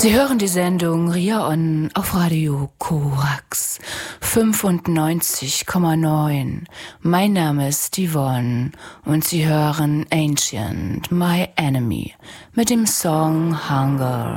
Sie hören die Sendung Ria On auf Radio Korax 95,9. Mein Name ist Yvonne und Sie hören Ancient, My Enemy mit dem Song Hunger.